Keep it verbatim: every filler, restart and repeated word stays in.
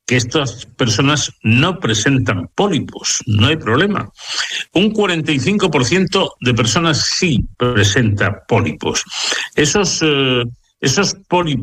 que estas personas no presentan pólipos, no hay problema. Un cuarenta y cinco por ciento de personas sí presenta pólipos. Esos, eh, esos pólipos